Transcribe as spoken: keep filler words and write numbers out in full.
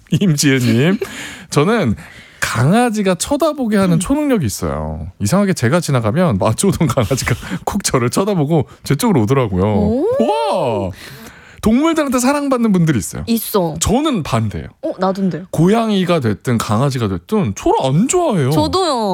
임지은님, 저는 강아지가 쳐다보게 하는 초능력이 있어요. 이상하게 제가 지나가면 마주오던 강아지가 콕 저를 쳐다보고 제 쪽으로 오더라고요. 와, 동물들한테 사랑받는 분들이 있어요. 있어. 저는 반대예요. 어, 나도인데. 고양이가 됐든 강아지가 됐든 저를 안 좋아해요. 저도요.